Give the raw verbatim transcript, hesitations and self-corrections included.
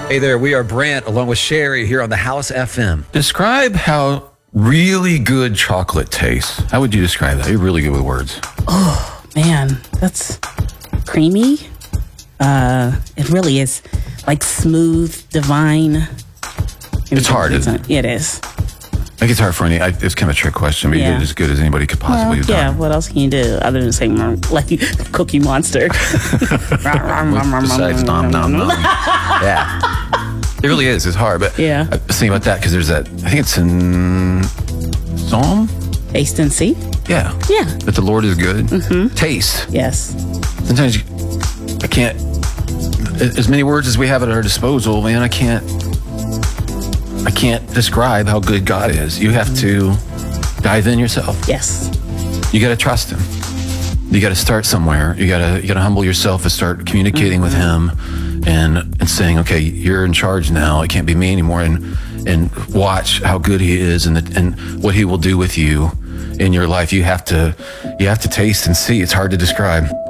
Hey there, we are Brant along with Sherry here on the House F M. Describe how really good chocolate tastes. How would you describe that? You're really good with words. Oh, man, that's creamy. Uh, it really is like smooth, divine. It's hard, isn't it? It is. I think it's hard for any. I, it's kind of a trick question, but you Yeah. did as good as anybody could possibly Well, have yeah, done. what else can you do other than say mm, like Cookie Monster? Besides nom nom nom. Yeah. It really is. It's hard, but Yeah. I was thinking about that because there's that. I think it's in Psalm. Taste and see. Yeah. Yeah. That the Lord is good. Mm-hmm. Taste. Yes. Sometimes you, I can't. As many words as we have at our disposal, man, I can't. I can't describe how good God is. You have to dive in yourself. Yes. You got to trust Him. You got to start somewhere. You got to you got to humble yourself and start communicating mm-hmm. with Him, and and saying, okay, you're in charge now. It can't be me anymore. And and watch how good He is, and the, and what He will do with you in your life. You have to you have to taste and see. It's hard to describe.